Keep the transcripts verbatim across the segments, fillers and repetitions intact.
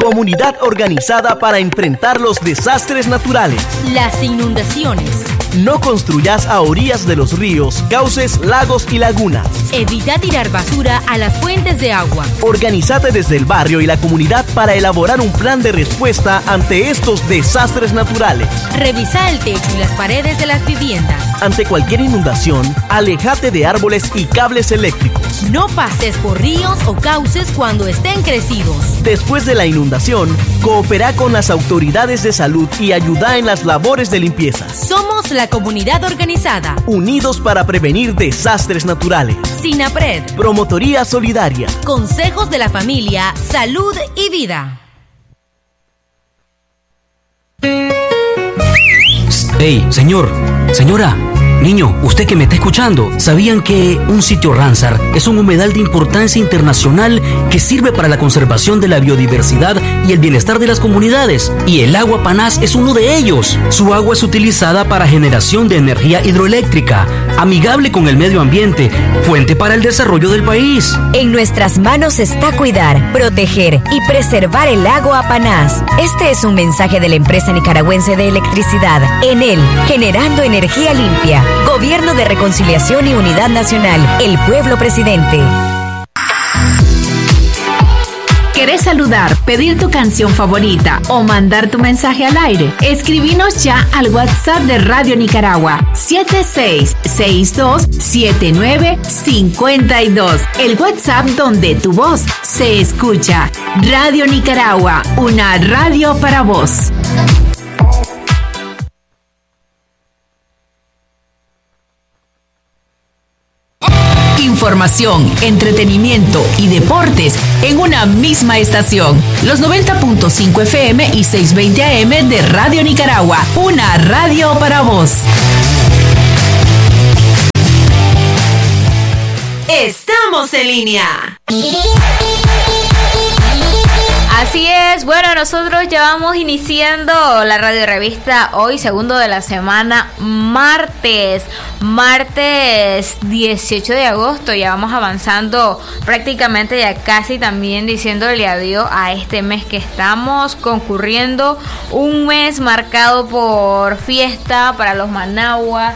Comunidad organizada para enfrentar los desastres naturales. Las inundaciones. No construyas a orillas de los ríos, cauces, lagos y lagunas. Evita tirar basura a las fuentes de agua. Organízate desde el barrio y la comunidad para elaborar un plan de respuesta ante estos desastres naturales. Revisa el techo y las paredes de las viviendas. Ante cualquier inundación, aléjate de árboles y cables eléctricos. No pases por ríos o cauces cuando estén crecidos. Después de la inundación, coopera con las autoridades de salud y ayuda en las labores de limpieza. Somos la comunidad organizada. Unidos para prevenir desastres naturales. SINAPRED. Promotoría Solidaria. Consejos de la Familia, Salud y Vida. Hey, señor, señora, niño, usted que me está escuchando, ¿sabían que un sitio Ramsar es un humedal de importancia internacional que sirve para la conservación de la biodiversidad y el bienestar de las comunidades? Y el agua Panás es uno de ellos. Su agua es utilizada para generación de energía hidroeléctrica, amigable con el medio ambiente, fuente para el desarrollo del país. En nuestras manos está cuidar, proteger y preservar el agua Panás. Este es un mensaje de la empresa nicaragüense de electricidad, Enel, generando energía limpia. Gobierno de Reconciliación y Unidad Nacional. El pueblo presidente. ¿Querés saludar, pedir tu canción favorita o mandar tu mensaje al aire? Escribinos ya al WhatsApp de Radio Nicaragua siete seis seis dos siete nueve cinco dos. El WhatsApp donde tu voz se escucha. Radio Nicaragua, una radio para vos. Información, entretenimiento y deportes en una misma estación. Los noventa punto cinco F M y seiscientos veinte A M de Radio Nicaragua. Una radio para vos. Estamos en línea. Así es, bueno, nosotros ya vamos iniciando la radio revista hoy, segundo de la semana, martes, martes dieciocho de agosto, ya vamos avanzando prácticamente ya casi también diciéndole adiós a este mes que estamos concurriendo, un mes marcado por fiesta para los Managua,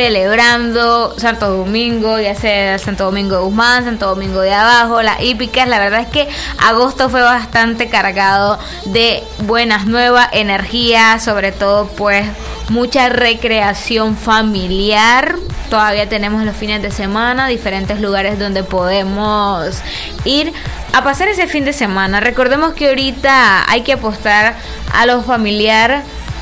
celebrando Santo Domingo, ya sea Santo Domingo de Guzmán, Santo Domingo de Abajo, las hípicas. La verdad es que agosto fue bastante cargado de buenas nuevas, energía, sobre todo pues mucha recreación familiar. Todavía tenemos los fines de semana, diferentes lugares donde podemos ir a pasar ese fin de semana. Recordemos que ahorita hay que apostar a lo familiar,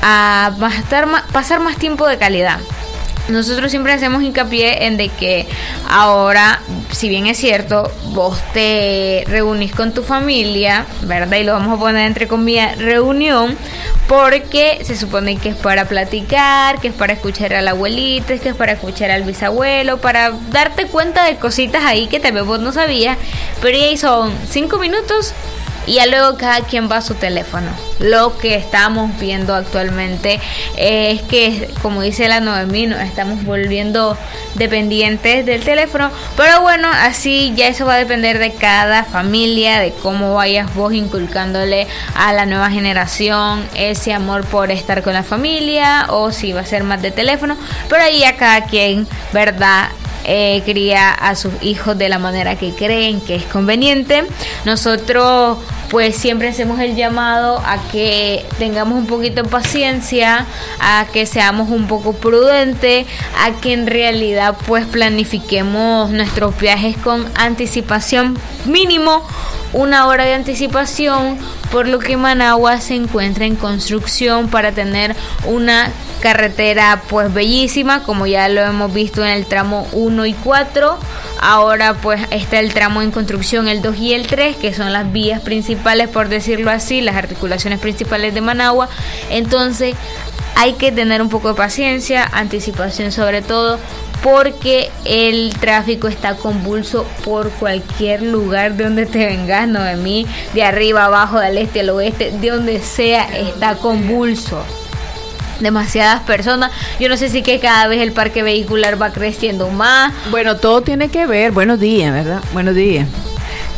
a pasar más, pasar más tiempo de calidad. Nosotros siempre hacemos hincapié en de que ahora, si bien es cierto, vos te reunís con tu familia, ¿verdad? Y lo vamos a poner entre comillas, reunión, porque se supone que es para platicar, que es para escuchar a la abuelita, que es para escuchar al bisabuelo, para darte cuenta de cositas ahí que tal vez vos no sabías, pero ahí son cinco minutos y ya luego cada quien va a su teléfono. Lo que estamos viendo actualmente es que, como dice la Noemí, nos estamos volviendo dependientes del teléfono, pero bueno, así ya eso va a depender de cada familia, de cómo vayas vos inculcándole a la nueva generación ese amor por estar con la familia, o si va a ser más de teléfono, pero ahí ya cada quien, ¿verdad?, Eh, cría a sus hijos de la manera que creen que es conveniente. Nosotros pues siempre hacemos el llamado a que tengamos un poquito de paciencia, a que seamos un poco prudentes, a que en realidad pues planifiquemos nuestros viajes con anticipación, mínimo una hora de anticipación, por lo que Managua se encuentra en construcción para tener una carretera pues bellísima, como ya lo hemos visto en el tramo uno y cuatro. Ahora pues está el tramo en construcción, el dos y el tres, que son las vías principales, por decirlo así, las articulaciones principales de Managua. Entonces hay que tener un poco de paciencia, anticipación sobre todo, porque el tráfico está convulso por cualquier lugar de donde te vengas, Noemí, de arriba, abajo, del este, al oeste, de donde sea, está convulso. Demasiadas personas. Yo no sé si que cada vez el parque vehicular va creciendo más. Bueno, todo tiene que ver. Buenos días, ¿verdad? Buenos días.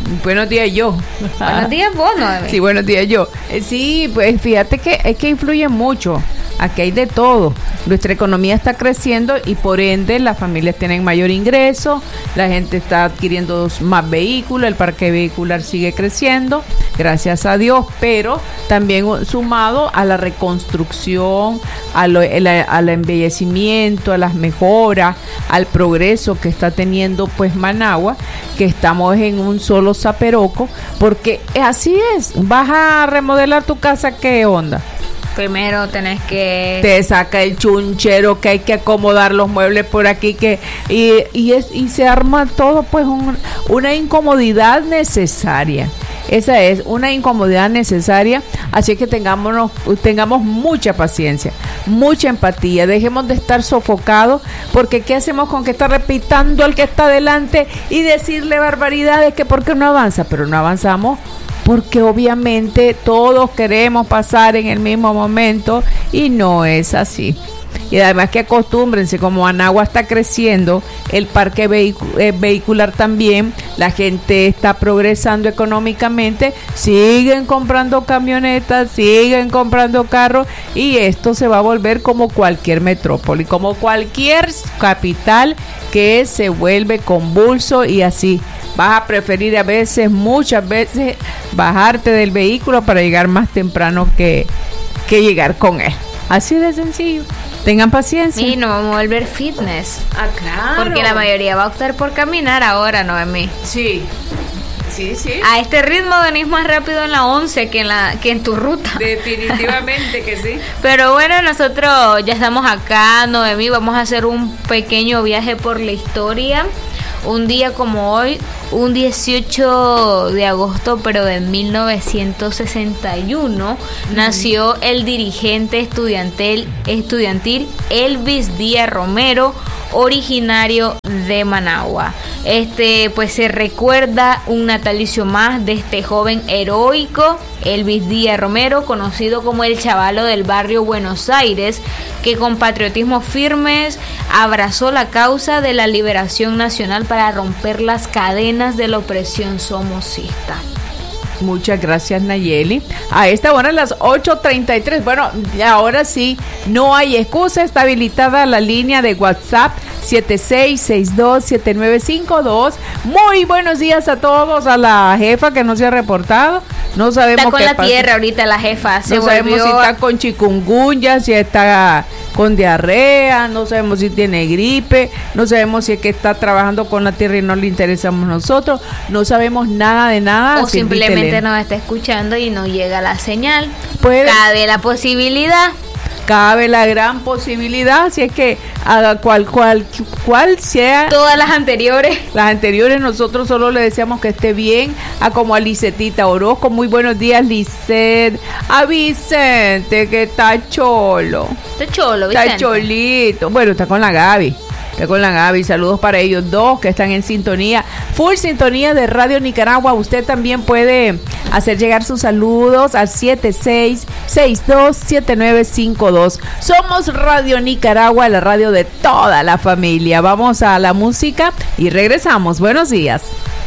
Buenos días yo. Buenos días vos, Noemi. Sí, buenos días yo. Eh, sí, pues fíjate que es que influye mucho. Aquí hay de todo. Nuestra economía está creciendo y por ende las familias tienen mayor ingreso, la gente está adquiriendo más vehículos, el parque vehicular sigue creciendo, gracias a Dios, pero también sumado a la reconstrucción, a lo, el, al embellecimiento, a las mejoras, al progreso que está teniendo pues Managua, que estamos en un solo zaperoco, porque así es, vas a remodelar tu casa, ¿qué onda? Primero tenés que... Te saca el chunchero, que hay que acomodar los muebles por aquí, que y, y, es, y se arma todo, pues un, una incomodidad necesaria. Esa es una incomodidad necesaria, así que tengamos, tengamos mucha paciencia, mucha empatía, dejemos de estar sofocados, porque ¿qué hacemos con que está repitando al que está delante y decirle barbaridades que por qué no avanza? Pero no avanzamos porque obviamente todos queremos pasar en el mismo momento y no es así. Y además que acostúmbrense, como Managua está creciendo, el parque vehicu- eh, vehicular también, la gente está progresando económicamente, siguen comprando camionetas, siguen comprando carros y esto se va a volver como cualquier metrópoli, como cualquier capital que se vuelve convulso y así. Vas a preferir a veces, muchas veces, bajarte del vehículo para llegar más temprano que, que llegar con él. Así de sencillo. Tengan paciencia. Y no vamos a volver fitness. Ah, claro. Porque la mayoría va a optar por caminar ahora, Noemí. Sí. Sí, sí. A este ritmo venís más rápido en la once que en la que en tu ruta. Definitivamente que sí. Pero bueno, nosotros ya estamos acá, Noemí. Vamos a hacer un pequeño viaje por la historia. Un día como hoy, un dieciocho de agosto, pero de mil novecientos sesenta y uno, uh-huh. nació el dirigente estudiantil, estudiantil Elvis Díaz Romero, originario de Managua. Este, pues se recuerda un natalicio más de este joven heroico, Elvis Díaz Romero, conocido como el Chavalo del barrio Buenos Aires, que con patriotismo firmes abrazó la causa de la liberación nacional para romper las cadenas de la opresión somocista. Muchas gracias, Nayeli. A esta hora, las ocho treinta y tres. Bueno, ahora sí, no hay excusa. Está habilitada la línea de WhatsApp siete seis seis dos siete nueve cinco dos. Muy buenos días a todos. A la jefa que no se ha reportado. No sabemos está con qué la pasa. tierra ahorita la jefa. Se no volvió... sabemos si está con chikungunya, si está con diarrea, no sabemos si tiene gripe, no sabemos si es que está trabajando con la tierra y no le interesamos nosotros, no sabemos nada de nada. O simplemente nos está escuchando y no llega la señal. Puede, cabe la posibilidad. Cabe la gran posibilidad, si es que haga cual, cual, cual sea. Todas las anteriores. Las anteriores nosotros solo le deseamos que esté bien, a como a Licetita Orozco. Muy buenos días, Licet. A Vicente, que está cholo. Está cholo, Vicente. Está cholito. Bueno, está con la Gaby. Está con la Gaby. Saludos para ellos dos que están en sintonía. Full sintonía de Radio Nicaragua. Usted también puede hacer llegar sus saludos al siete seis seis dos siete nueve cinco dos. Somos Radio Nicaragua, la radio de toda la familia. Vamos a la música y regresamos. Buenos días.